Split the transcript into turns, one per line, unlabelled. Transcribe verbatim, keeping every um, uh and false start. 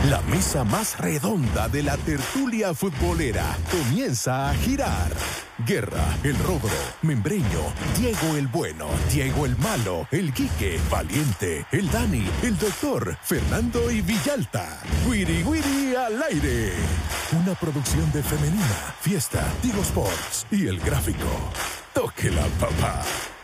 La mesa más redonda de la tertulia futbolera comienza a girar. Guerra, el Rogro, Membreño, Diego el Bueno, Diego el Malo, el Quique, Valiente, el Dani, el Doctor, Fernando y Villalta. Wiri Wiri al aire. Una producción de Femenina, Fiesta, Tigo Sports y El Gráfico. Tóquela, papá.